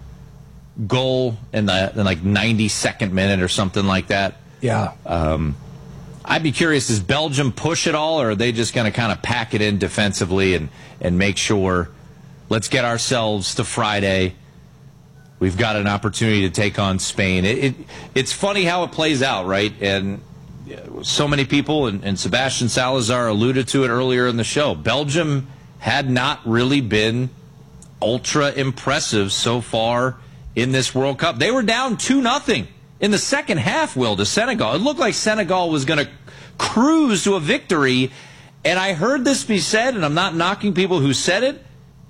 goal in the in like ninety-second minute or something like that. Yeah. Um, I'd be curious, does Belgium push it all, or are they just going to kind of pack it in defensively and, and make sure, let's get ourselves to Friday. We've got an opportunity to take on Spain. It, it It's funny how it plays out, right? And so many people, and, and Sebastian Salazar alluded to it earlier in the show, Belgium had not really been ultra impressive so far in this World Cup. They were down two nothing in the second half, Will, to Senegal. It looked like Senegal was going to cruise to a victory, and I heard this be said, and I'm not knocking people who said it,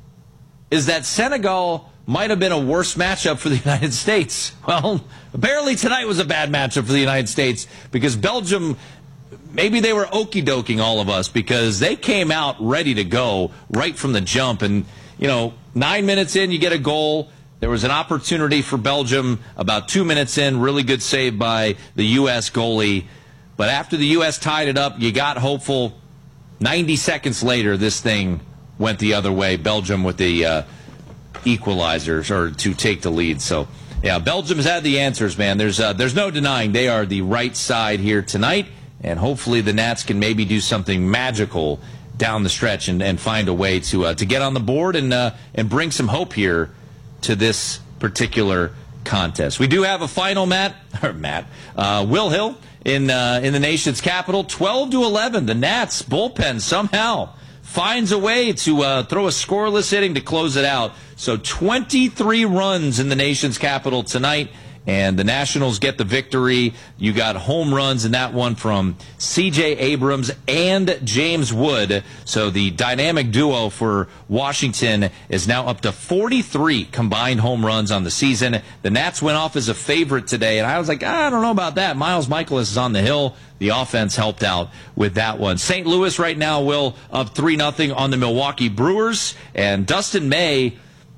is that Senegal might have been a worse matchup for the United States. Well, apparently tonight was a bad matchup for the United States because Belgium, maybe they were okie-doking all of us because they came out ready to go right from the jump. And, you know, nine minutes in, you get a goal. There was an opportunity for Belgium about two minutes in. Really good save by the U S goalie. But after the U S tied it up, you got hopeful. ninety seconds later, this thing went the other way. Belgium with the uh, equalizers or to take the lead. So, yeah, Belgium's had the answers, man. There's uh, there's no denying they are the right side here tonight, and hopefully the Nats can maybe do something magical down the stretch and, and find a way to uh, to get on the board and uh, and bring some hope here to this particular contest. We do have a final, Matt or Matt uh, Will Hill in uh, in the nation's capital, twelve to eleven. The Nats bullpen somehow finds a way to uh, throw a scoreless inning to close it out. So twenty-three runs in the nation's capital tonight, and the Nationals get the victory. You got home runs in that one from C J Abrams and James Wood. So the dynamic duo for Washington is now up to forty-three combined home runs on the season. The Nats went off as a favorite today, and I was like, I don't know about that. Miles Michaelis is on the hill. The offense helped out with that one. Saint Louis right now, Will, up three nothing on the Milwaukee Brewers. And Dustin May,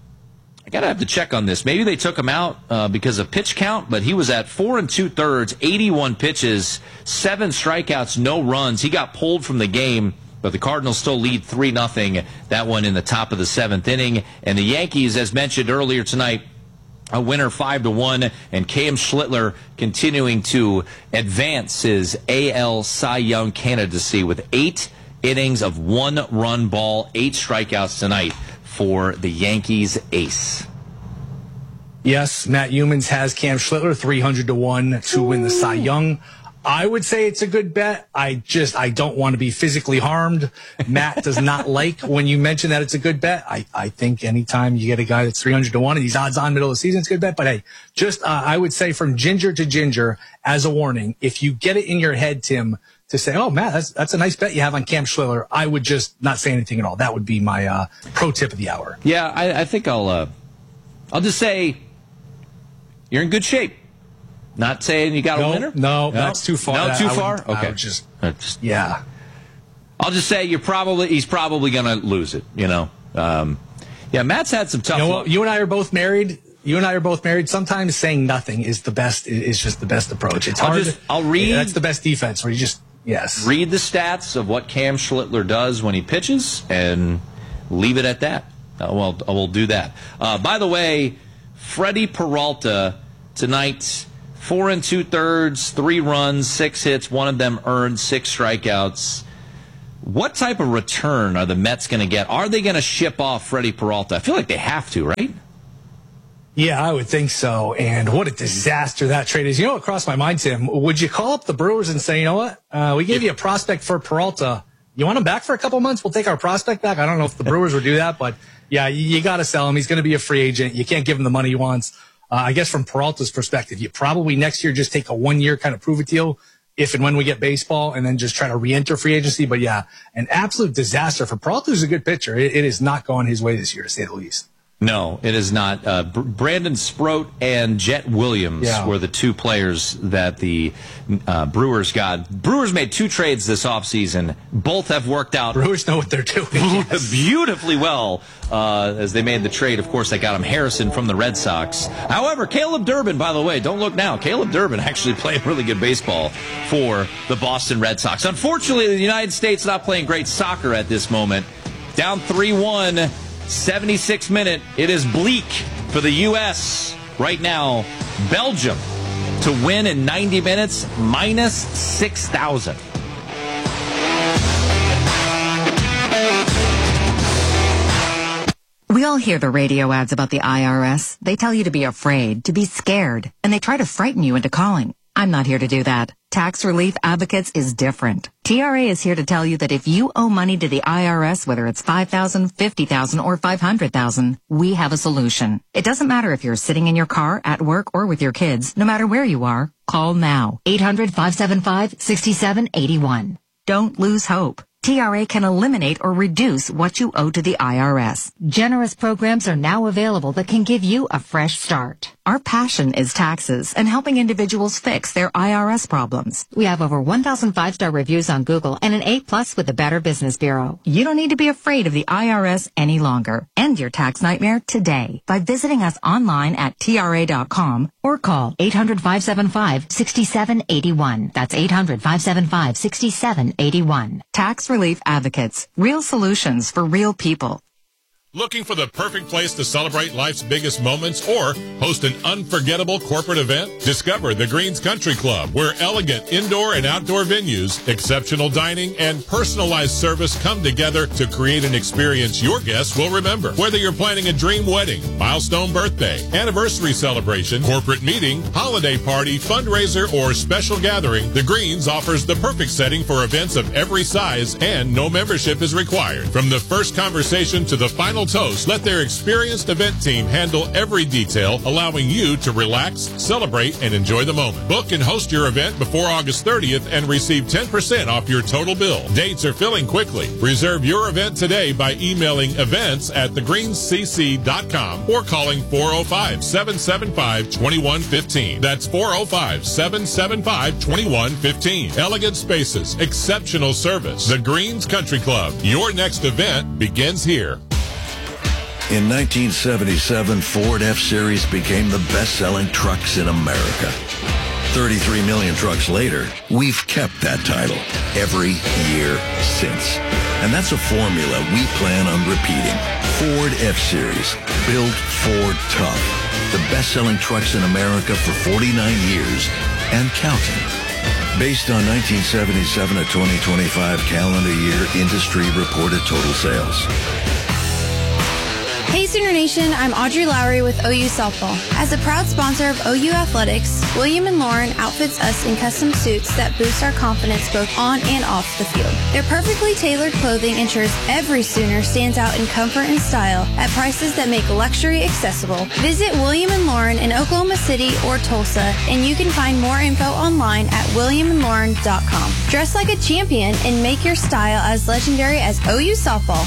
I gotta have to check on this. Maybe they took him out uh, because of pitch count, but he was at four and two thirds, eighty-one pitches, seven strikeouts, no runs. He got pulled from the game, but the Cardinals still lead three nothing. That one in the top of the seventh inning. And the Yankees, as mentioned earlier tonight, a winner five to one, and Cam Schlittler continuing to advance his A L Cy Young candidacy with eight innings of one-run ball, eight strikeouts tonight for the Yankees ace. Yes, Matt Humans has Cam Schlittler three hundred to one to win the Cy Young. I would say it's a good bet. I just, I don't want to be physically harmed. Matt does not like when you mention that it's a good bet. I, I think anytime you get a guy that's three hundred to one and he's odds on middle of the season, it's a good bet. But hey, just, uh, I would say from ginger to ginger as a warning, if you get it in your head, Tim, to say, oh, Matt, that's, that's a nice bet you have on Cam Schiller, I would just not say anything at all. That would be my, uh, pro tip of the hour. Yeah, I, I think I'll, uh, I'll just say you're in good shape. Not saying you got no, a winner? No, no, that's too far. No, that, too I far? Would, okay. I would just, just, yeah. I'll just say you're probably he's probably going to lose it, you know. Um, yeah, Matt's had some tough you know luck. what? You and I are both married. You and I are both married. Sometimes saying nothing is the best, is just the best approach. It's I'll hard. Just, I'll read. That's the best defense where you just, yes. Read the stats of what Cam Schlittler does when he pitches and leave it at that. Uh, well, we'll do that. Uh, by the way, Freddie Peralta tonight, four and two thirds, three runs, six hits, one of them earned, six strikeouts. What type of return are the Mets going to get? Are they going to ship off Freddie Peralta? I feel like they have to, right? Yeah, I would think so. And what a disaster that trade is. You know what crossed my mind, Tim? Would you call up the Brewers and say, you know what? Uh, we gave you a prospect for Peralta. You want him back for a couple months? We'll take our prospect back. I don't know if the Brewers would do that, but yeah, you, you got to sell him. He's going to be a free agent. You can't give him the money he wants. Uh, I guess from Peralta's perspective, you probably next year just take a one-year kind of prove-it deal if and when we get baseball and then just try to re-enter free agency. But, yeah, an absolute disaster for Peralta, who's a good pitcher. It, it is not going his way this year, to say the least. No, it is not. Uh, Br- Brandon Sproat and Jet Williams yeah. were the two players that the uh, Brewers got. Brewers made two trades this offseason. Both have worked out. Brewers know what they're doing. Yes. Beautifully well uh, as they made the trade. Of course, they got him Harrison from the Red Sox. However, Caleb Durbin, by the way, don't look now. Caleb Durbin actually played really good baseball for the Boston Red Sox. Unfortunately, the United States not playing great soccer at this moment. Down three one. seventy-six minute. It is bleak for the U S right now. Belgium to win in ninety minutes, minus six thousand. We all hear the radio ads about the I R S. They tell you to be afraid, to be scared, and they try to frighten you into calling. I'm not here to do that. Tax Relief Advocates is different. T R A is here to tell you that if you owe money to the I R S, whether it's five thousand dollars, fifty thousand dollars, or five hundred thousand dollars, we have a solution. It doesn't matter if you're sitting in your car, at work, or with your kids. No matter where you are, call now. eight hundred, five seven five, six seven eight one. Don't lose hope. T R A can eliminate or reduce what you owe to the I R S. Generous programs are now available that can give you a fresh start. Our passion is taxes and helping individuals fix their I R S problems. We have over one thousand five-star reviews on Google and an A plus with the Better Business Bureau. You don't need to be afraid of the I R S any longer. End your tax nightmare today by visiting us online at T R A dot com or call eight hundred, five seven five, six seven eight one. That's eight hundred, five seven five, six seven eight one. Tax Relief Advocates. Real solutions for real people. Looking for the perfect place to celebrate life's biggest moments or host an unforgettable corporate event? Discover the Greens Country Club, where elegant indoor and outdoor venues, exceptional dining, and personalized service come together to create an experience your guests will remember. Whether you're planning a dream wedding, milestone birthday, anniversary celebration, corporate meeting, holiday party, fundraiser, or special gathering, the Greens offers the perfect setting for events of every size, and no membership is required. From the first conversation to the final toast, let their experienced event team handle every detail, allowing you to relax, celebrate, and enjoy the moment. Book and host your event before August thirtieth and receive ten percent off your total bill. Dates are filling quickly. Reserve your event today by emailing events at the greens c c dot com or calling four oh five, seven seven five, two one one five. That's four oh five, seven seven five, two one one five. Elegant spaces, exceptional service. The Greens Country Club. Your next event begins here. In nineteen seventy-seven, Ford F-Series became the best-selling trucks in America. thirty-three million trucks later, we've kept that title every year since. And that's a formula we plan on repeating. Ford F-Series, built Ford tough. The best-selling trucks in America for forty-nine years and counting. Based on nineteen seventy-seven to twenty twenty-five calendar year industry reported total sales. Hey Sooner Nation, I'm Audrey Lowry with O U Softball. As a proud sponsor of O U Athletics, William and Lauren outfits us in custom suits that boost our confidence both on and off the field. Their perfectly tailored clothing ensures every Sooner stands out in comfort and style at prices that make luxury accessible. Visit William and Lauren in Oklahoma City or Tulsa, and you can find more info online at william and lauren dot com. Dress like a champion and make your style as legendary as O U Softball.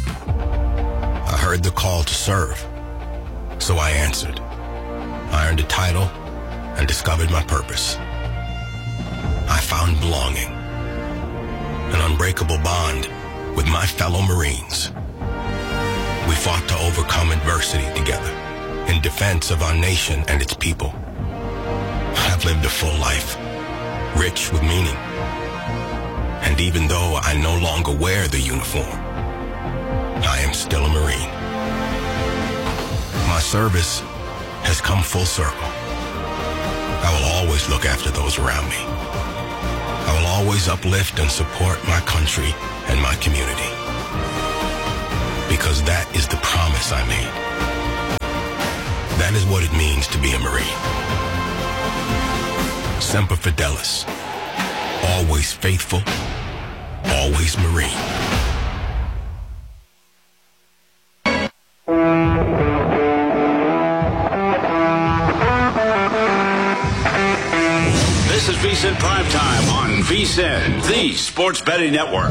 I heard the call to serve, so I answered. I earned a title and discovered my purpose. I found belonging, an unbreakable bond with my fellow Marines. We fought to overcome adversity together in defense of our nation and its people. I've lived a full life, rich with meaning. And even though I no longer wear the uniform, I am still a Marine. My service has come full circle. I will always look after those around me. I will always uplift and support my country and my community. Because that is the promise I made. That is what it means to be a Marine. Semper Fidelis. Always faithful. Always Marine. This is VSiN Primetime on VSiN, the Sports Betting Network.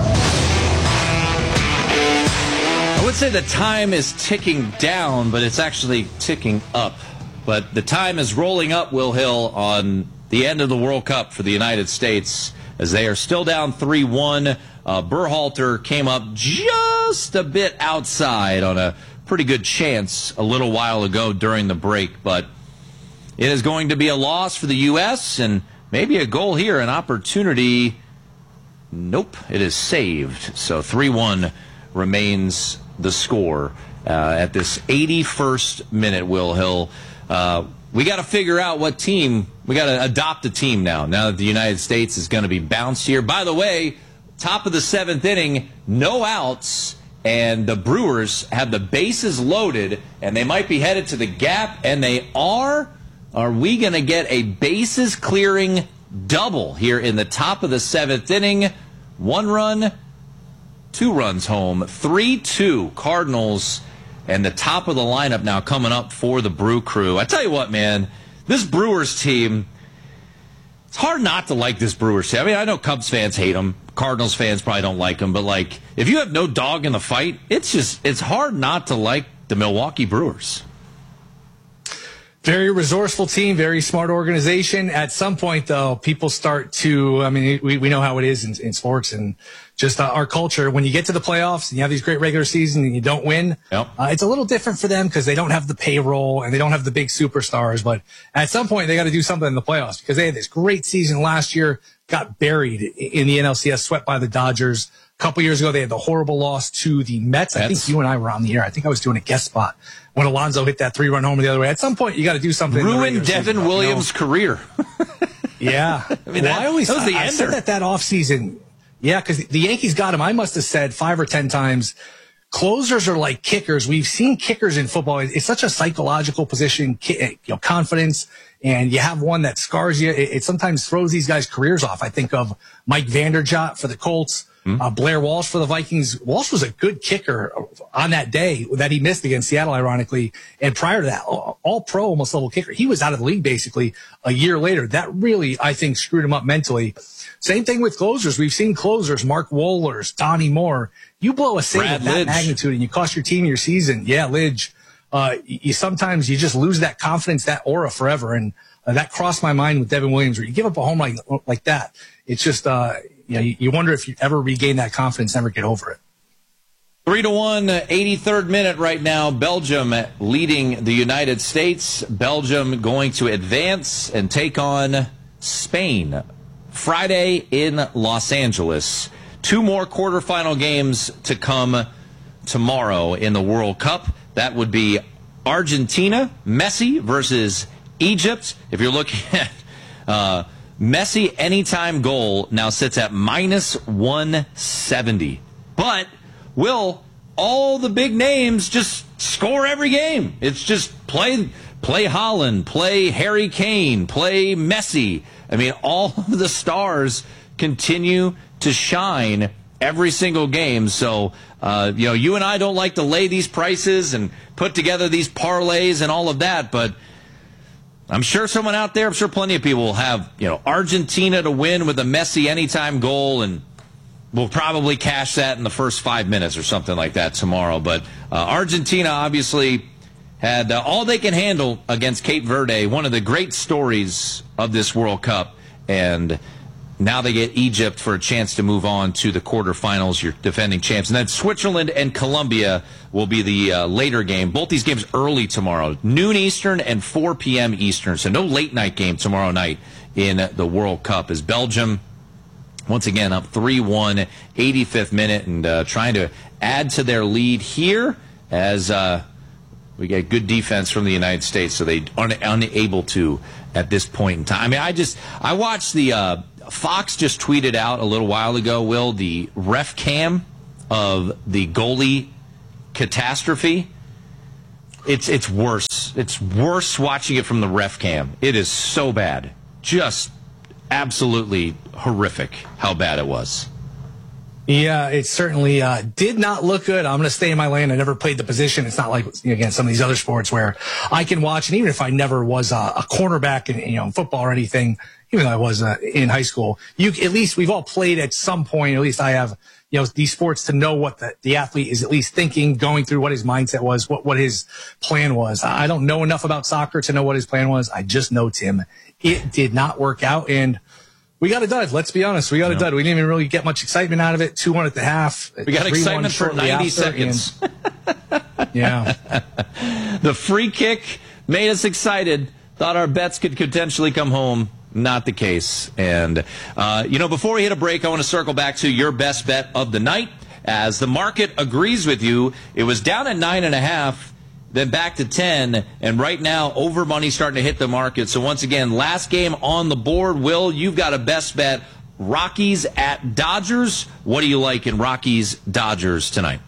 I would say the time is ticking down, but it's actually ticking up. But the time is rolling up, Will Hill, on the end of the World Cup for the United States, as they are still down three one. Uh, Berhalter came up just a bit outside on a pretty good chance a little while ago during the break, but it is going to be a loss for the U S, and maybe a goal here, an opportunity. Nope, it is saved. So three one remains the score uh, at this eighty-first minute, Will Hill. Uh, we got to figure out what team. We got to adopt a team now, now that the United States is going to be bounced here. By the way, top of the seventh inning, no outs, and the Brewers have the bases loaded, and they might be headed to the gap, and they are. Are we going to get a bases clearing double here in the top of the seventh inning? One run, two runs home, three two Cardinals, and the top of the lineup now coming up for the Brew Crew. I tell you what, man, this Brewers team, it's hard not to like this Brewers team. I mean, I know Cubs fans hate them. Cardinals fans probably don't like them. But, like, if you have no dog in the fight, it's just, it's hard not to like the Milwaukee Brewers. Very resourceful team, very smart organization. At some point, though, people start to, I mean, we, we know how it is in, in sports and just uh, our culture. When you get to the playoffs and you have these great regular seasons and you don't win, yep. uh, it's a little different for them because they don't have the payroll and they don't have the big superstars. But at some point, they got to do something in the playoffs because they had this great season last year, got buried in the N L C S, swept by the Dodgers. A couple years ago, they had the horrible loss to the Mets. That's... I think you and I were on the air. I think I was doing a guest spot when Alonso hit that three-run homer the other way. At some point, you got to do something. Ruined Devin season, Williams' you know? career. Yeah. I mean, well, that, I always that was the I, I said that that offseason. Yeah, because the Yankees got him. I must have said five or ten times, closers are like kickers. We've seen kickers in football. It's such a psychological position, you know, confidence, and you have one that scars you. It, it sometimes throws these guys' careers off. I think of Mike Vanderjagt for the Colts. Uh, Blair Walsh for the Vikings. Walsh was a good kicker on that day that he missed against Seattle, ironically. And prior to that, all, all pro, almost level kicker. He was out of the league basically a year later. That really, I think, screwed him up mentally. Same thing with closers. We've seen closers, Mark Wohlers, Donnie Moore. You blow a save of that Lidge. magnitude and you cost your team your season. Yeah, Lidge. Uh, you sometimes you just lose that confidence, that aura forever. And uh, that crossed my mind with Devin Williams, where you give up a home like, like that. It's just, uh, you know, you, you wonder if you ever regain that confidence, never get over it. Three to one, eighty-third minute right now. Belgium leading the United States. Belgium going to advance and take on Spain Friday in Los Angeles. Two more quarterfinal games to come tomorrow in the World Cup. That would be Argentina, Messi versus Egypt. If you're looking at uh, Messi anytime goal now sits at minus one seventy. But, Will, all the big names just score every game. It's just play play Haaland, play Harry Kane, play Messi. I mean, all of the stars continue to shine every single game. So, uh, you know, you and I don't like to lay these prices and put together these parlays and all of that, but I'm sure someone out there, I'm sure plenty of people will have, you know, Argentina to win with a Messi anytime goal, and we'll probably cash that in the first five minutes or something like that tomorrow. But uh, Argentina obviously had uh, all they can handle against Cape Verde, one of the great stories of this World Cup, and now they get Egypt for a chance to move on to the quarterfinals, your defending champs. And then Switzerland and Colombia will be the uh, later game. Both these games early tomorrow, noon Eastern and four p.m. Eastern. So no late-night game tomorrow night in the World Cup, as Belgium, once again, up three one, eighty-fifth minute, and uh, trying to add to their lead here as uh, we get good defense from the United States, so they are unable to at this point in time. I mean, I just, I watched the, uh, Fox just tweeted out a little while ago, Will, the ref cam of the goalie catastrophe. It's it's worse. It's worse watching it from the ref cam. It is so bad. Just absolutely horrific how bad it was. Yeah, it certainly uh, did not look good. I'm going to stay in my lane. I never played the position. It's not like, again, some of these other sports where I can watch, and even if I never was a, a cornerback in, you know, in football or anything, even though I was uh, in high school, you at least we've all played at some point. At least I have, you know, these sports to know what the, the athlete is at least thinking, going through what his mindset was, what, what his plan was. I don't know enough about soccer to know what his plan was. I just know, Tim, it did not work out, and we got a dud. Let's be honest. We got a dud. We didn't even really get much excitement out of it. two one at the half. We got excitement for ninety seconds. And, yeah. The free kick made us excited. Thought our bets could potentially come home. Not the case. And, uh, you know, before we hit a break, I want to circle back to your best bet of the night. As the market agrees with you, it was down at nine and a half. Then back to ten, and right now, over money starting to hit the market. So once again, last game on the board. Will, you've got a best bet. Rockies at Dodgers. What do you like in Rockies Dodgers tonight?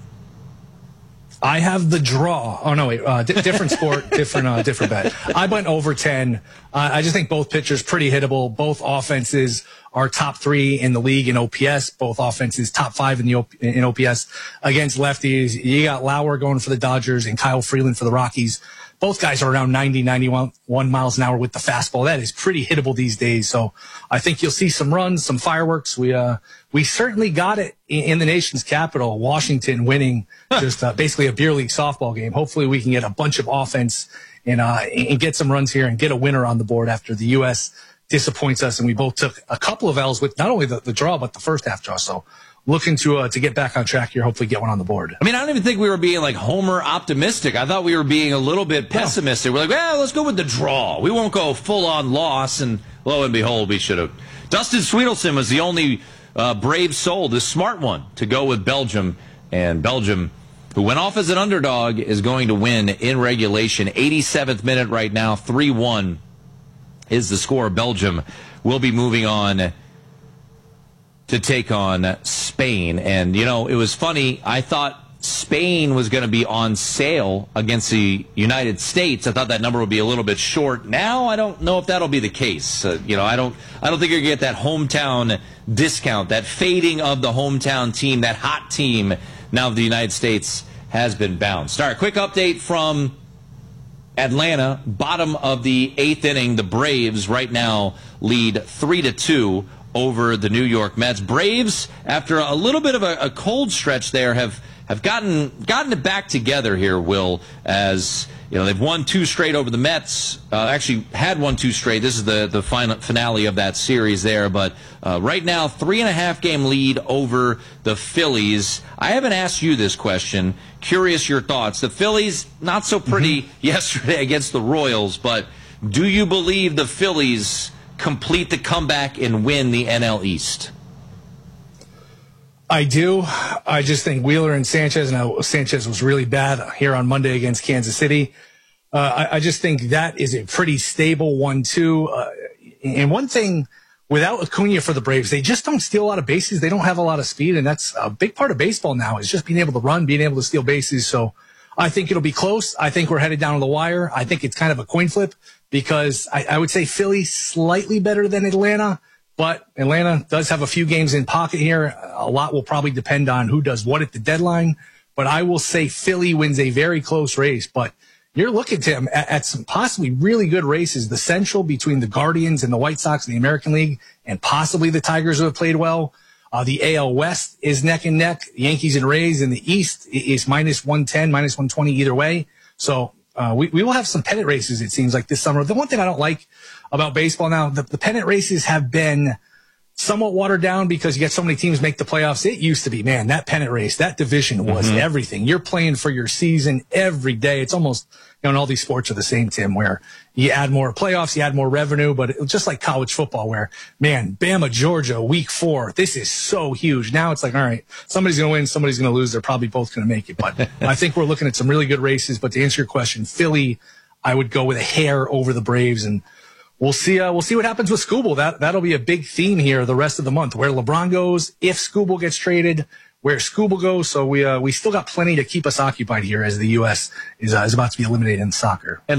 I have the draw. Oh, no, wait. Uh, di- different sport, different uh, different bet. I went over ten. Uh, I just think both pitchers pretty hittable. Both offenses are top three in the league in O P S. Both offenses top five in the O P, in O P S against lefties. You got Lauer going for the Dodgers and Kyle Freeland for the Rockies. Both guys are around ninety, ninety-one miles an hour with the fastball. That is pretty hittable these days. So I think you'll see some runs, some fireworks. We uh we certainly got it in the nation's capital, Washington, winning just uh, basically a beer league softball game. Hopefully we can get a bunch of offense and uh and get some runs here and get a winner on the board after the U S disappoints us. And we both took a couple of L's with not only the, the draw, but the first half draw. So looking to uh, to get back on track here, hopefully get one on the board. I mean, I don't even think we were being like Homer optimistic. I thought we were being a little bit pessimistic. We're like, well, let's go with the draw. We won't go full on loss. And lo and behold, we should have. Dustin Sweetelson was the only uh, brave soul, the smart one, to go with Belgium. And Belgium, who went off as an underdog, is going to win in regulation. eighty-seventh minute right now, three one is the score. Belgium will be moving on to take on Spain. And, you know, it was funny. I thought Spain was going to be on sale against the United States. I thought that number would be a little bit short. Now I don't know if that'll be the case. Uh, you know, I don't I don't think you're going to get that hometown discount, that fading of the hometown team, that hot team, now the United States has been bounced. All right, quick update from Atlanta, bottom of the eighth inning. The Braves right now lead three to two over the New York Mets. Braves, after a little bit of a, a cold stretch there, have have gotten gotten it back together here, Will, as you know, they've won two straight over the Mets. Uh, actually had won two straight. This is the, the final finale of that series there. But uh, right now, three and a half game lead over the Phillies. I haven't asked you this question. Curious your thoughts. The Phillies, not so pretty mm-hmm. yesterday against the Royals, but do you believe the Phillies complete the comeback and win the N L East? I do. I just think Wheeler and Sanchez, now Sanchez was really bad here on Monday against Kansas City. Uh, I, I just think that is a pretty stable one two. Uh, and one thing, without Acuna for the Braves, they just don't steal a lot of bases. They don't have a lot of speed, and that's a big part of baseball now, is just being able to run, being able to steal bases. So I think it'll be close. I think we're headed down to the wire. I think it's kind of a coin flip because I, I would say Philly slightly better than Atlanta, but Atlanta does have a few games in pocket here. A lot will probably depend on who does what at the deadline, but I will say Philly wins a very close race. But you're looking, Tim, at, at some possibly really good races. The Central between the Guardians and the White Sox in the American League, and possibly the Tigers who have played well. Uh, the A L West is neck and neck. Yankees and Rays in the East is minus one ten, minus one twenty either way. So uh, we, we will have some pennant races, it seems like, this summer. The one thing I don't like about baseball now, the, the pennant races have been somewhat watered down because you get so many teams make the playoffs. It used to be, man, that pennant race, that division was mm-hmm. everything. You're playing for your season every day. It's almost, you know, and all these sports are the same, Tim, where you add more playoffs, you add more revenue, but it, just like college football where, man, Bama, Georgia, week four, this is so huge. Now it's like, all right, somebody's going to win, somebody's going to lose. They're probably both going to make it. But I think we're looking at some really good races. But to answer your question, Philly, I would go with a hair over the Braves, and We'll see. Uh, we'll see what happens with Skubal. That that'll be a big theme here the rest of the month. Where LeBron goes, if Skubal gets traded, where Skubal goes. So we uh, we still got plenty to keep us occupied here as the U S is uh, is about to be eliminated in soccer. And